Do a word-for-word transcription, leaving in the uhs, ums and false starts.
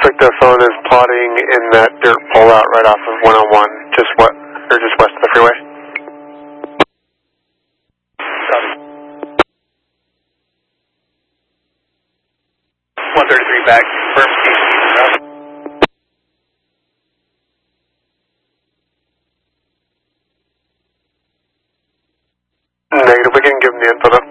Perfect, the phone is plotting in that dirt pullout right off of one oh one, just what, or just west of the freeway. Copy. one thirty-three back, firm station, route. Negative, we can give them the info though.